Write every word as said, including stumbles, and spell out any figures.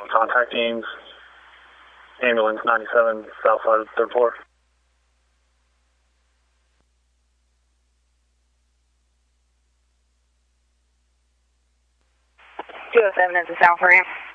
contacting ambulance ninety-seven south side of the third floor. two oh seven is the sound for you.